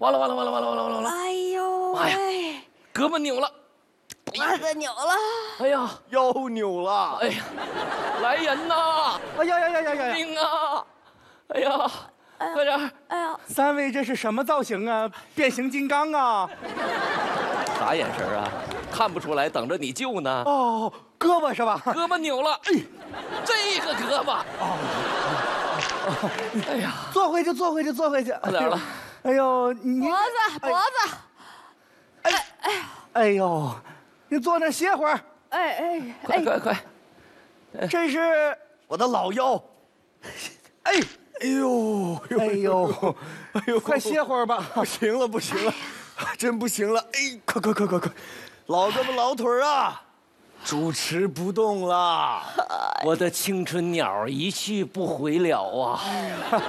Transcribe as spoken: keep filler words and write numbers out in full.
完了完了完了完了完了完了完了！ 哎呦妈呀喂， 胳膊扭了！ 鼻子扭了， 哎呀， 腰扭了！ 哎呀，来人呐！ 哎呀呀呀呀呀！ 命啊！哎呀，快点儿！ 哎呀， 三位这是什么造型啊？变形金刚啊？ 啥眼神啊？看不出来，等着你救呢。 哦，胳膊是吧？ 胳膊扭了，哎，这个胳膊，哎呀， 坐回去，坐回去，坐回去。 快点了。 哎呦，你脖子脖子， 哎哎哎呦，你坐那歇会儿。 哎哎快快快！ 这是我的老腰。哎哎呦哎呦哎呦，快歇会儿吧。不行了，不行了，真不行了。哎，快快快快快，老胳膊老腿儿啊，主持不动了。 我的青春鸟一去不回了啊！